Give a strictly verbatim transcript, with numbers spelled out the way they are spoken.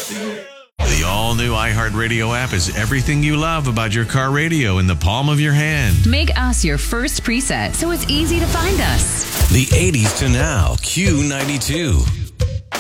The all-new iHeartRadio app is everything you love about your car radio in the palm of your hand. Make us your first preset so it's easy to find us. The eighties to now, Q ninety-two.